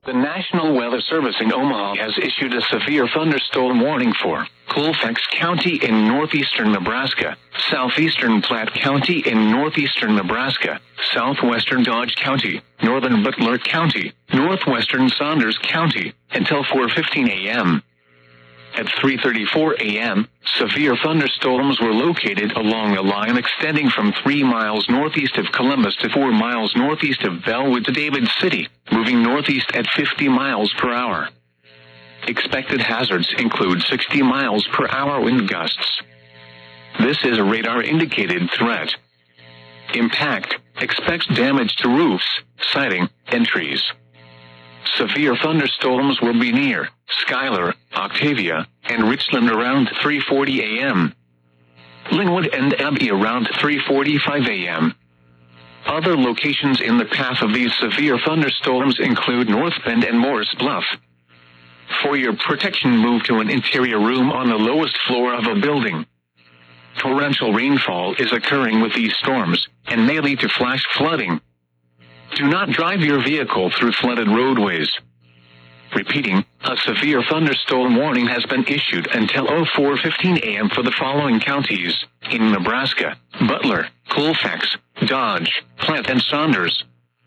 The National Weather Service in Omaha has issued a severe thunderstorm warning for Colfax County in northeastern Nebraska, southeastern Platte County in northeastern Nebraska, southwestern Dodge County, northern Butler County, northwestern Saunders County, until 4:15 a.m. At 3:34 a.m., severe thunderstorms were located along a line extending from 3 miles northeast of Columbus to 4 miles northeast of Bellwood to David City, moving northeast at 50 miles per hour. Expected hazards include 60 miles per hour wind gusts. This is a radar-indicated threat. Impact: expects damage to roofs, siding, and trees. Severe thunderstorms will be near Schuyler, Octavia, and Richland around 3:40 a.m. Linwood and Abbey around 3:45 a.m. Other locations in the path of these severe thunderstorms include North Bend and Morris Bluff. For your protection, move to an interior room on the lowest floor of a building. Torrential rainfall is occurring with these storms, and may lead to flash flooding. Do not drive your vehicle through flooded roadways. Repeating, a severe thunderstorm warning has been issued until 4:15 a.m. for the following counties in Nebraska: Butler, Colfax, Dodge, Platte, and Saunders.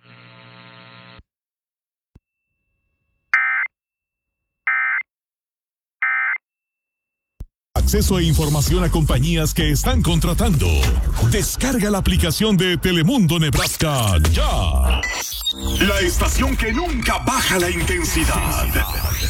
Acceso e información a compañías que están contratando. Descarga la aplicación de Telemundo Nebraska ya. La estación que nunca baja la intensidad.